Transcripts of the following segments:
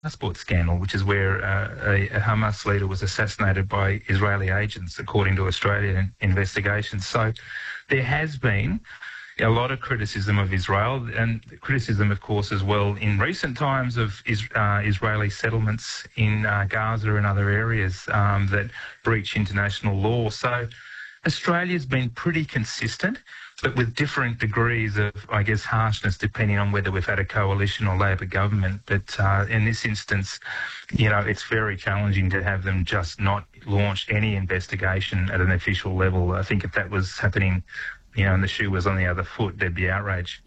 passport scandal, which is where a Hamas leader was assassinated by Israeli agents, according to Australian investigations. So there has been a lot of criticism of Israel, and criticism, of course, as well in recent times of Israeli settlements in Gaza and other areas that breach international law. So Australia's been pretty consistent, but with different degrees of, I guess, harshness, depending on whether we've had a coalition or Labor government. But in this instance, it's very challenging to have them just not launch any investigation at an official level. I think if that was happening, and the shoe was on the other foot, there'd be outrage.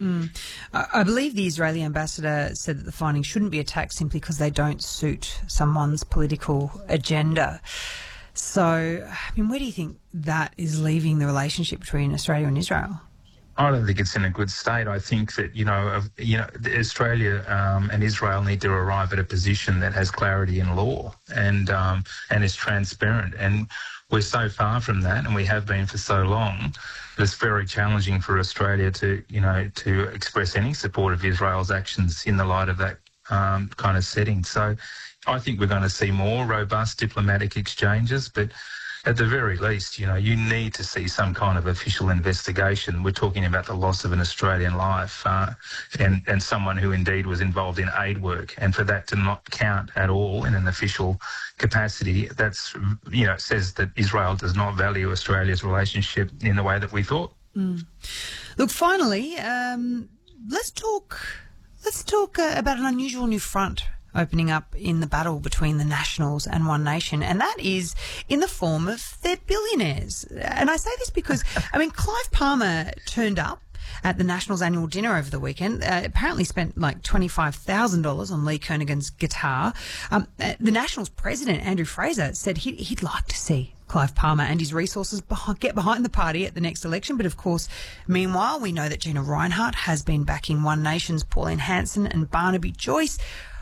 I believe the Israeli ambassador said that the findings shouldn't be attacked simply because they don't suit someone's political agenda. So, where do you think that is leaving the relationship between Australia and Israel? I don't think it's in a good state. I think that, Australia and Israel need to arrive at a position that has clarity in law and is transparent. And we're so far from that, and we have been for so long, that it's very challenging for Australia to express any support of Israel's actions in the light of that kind of setting. So I think we're going to see more robust diplomatic exchanges, but at the very least, you need to see some kind of official investigation. We're talking about the loss of an Australian life and someone who indeed was involved in aid work. And for that to not count at all in an official capacity, that's, says that Israel does not value Australia's relationship in the way that we thought. Look, finally, let's talk about an unusual new front opening up in the battle between the Nationals and One Nation, and that is in the form of their billionaires. And I say this because, Clive Palmer turned up at the Nationals annual dinner over the weekend, apparently spent like $25,000 on Lee Kernaghan's guitar. The Nationals president, Andrew Fraser, said he'd like to see Clive Palmer and his resources get behind the party at the next election. But of course, meanwhile, we know that Gina Rinehart has been backing One Nation's Pauline Hanson and Barnaby Joyce.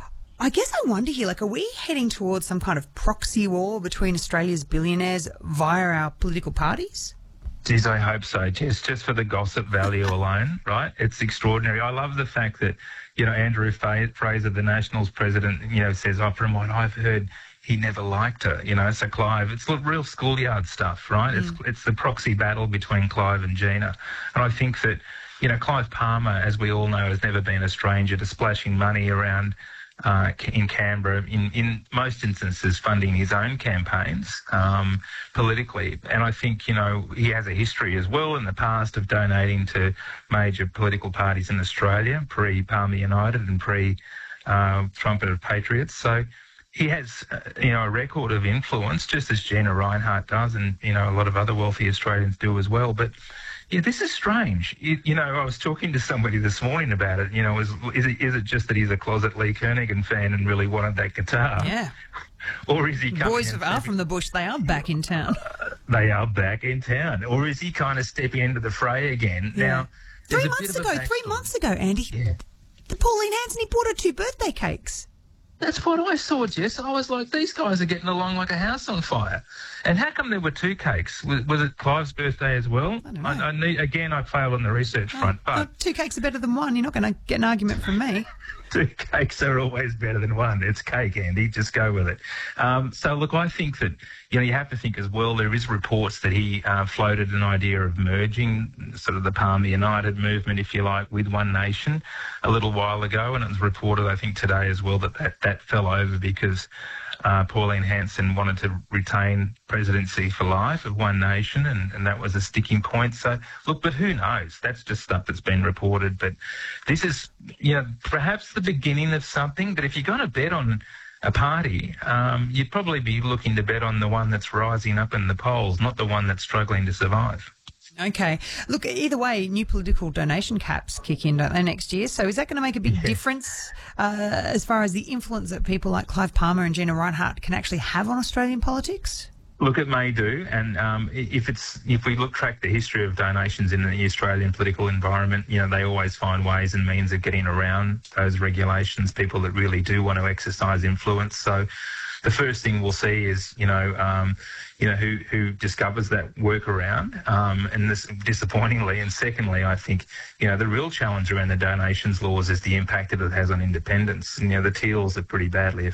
I guess I wonder here, are we heading towards some kind of proxy war between Australia's billionaires via our political parties? Geez, I hope so, Jess, just for the gossip value alone, right? It's extraordinary. I love the fact that, Andrew Fraser, the Nationals president, says, from what I've heard, he never liked her, so Clive, it's real schoolyard stuff, right? It's the proxy battle between Clive and Gina. And I think that, Clive Palmer, as we all know, has never been a stranger to splashing money around in Canberra, in most instances funding his own campaigns politically. And I think, he has a history as well in the past of donating to major political parties in Australia, pre-Palmer United and pre-Trumpet Patriots. So he has, a record of influence, just as Gina Rinehart does, and, a lot of other wealthy Australians do as well. But yeah, this is strange. I was talking to somebody this morning about it. Is it just that he's a closet Lee Kernaghan fan and really wanted that guitar? Yeah. Or is he coming? Boys are from the bush. They are back in town. They are back in town. Or is he kind of stepping into the fray again? Yeah. Now, 3 months ago, Andy. Yeah. The Pauline Hanson, he bought her 2 birthday cakes. That's what I saw, Jess. I was like, these guys are getting along like a house on fire. And how come there were 2 cakes? Was it Clive's birthday as well? I don't know. I failed on the research front. But 2 cakes are better than 1. You're not going to get an argument from me. 2 cakes are always better than 1. It's cake, Andy. Just go with it. So, look, I think that, you have to think as well, there is reports that he floated an idea of merging sort of the Palmer United movement, if you like, with One Nation a little while ago. And it was reported, I think, today as well that fell over because Pauline Hanson wanted to retain presidency for life of One Nation, and that was a sticking point. So, look, but who knows? That's just stuff that's been reported. But this is, perhaps the beginning of something. But if you're going to bet on a party, you'd probably be looking to bet on the one that's rising up in the polls, not the one that's struggling to survive. Okay. Look, either way, new political donation caps kick in, don't they, next year? So is that going to make a big difference as far as the influence that people like Clive Palmer and Gina Rinehart can actually have on Australian politics? Look, it may do, and if we track the history of donations in the Australian political environment, they always find ways and means of getting around those regulations, people that really do want to exercise influence. So the first thing we'll see is, who discovers that workaround, and this disappointingly. And secondly, I think, the real challenge around the donations laws is the impact that it has on independence. The Teals are pretty badly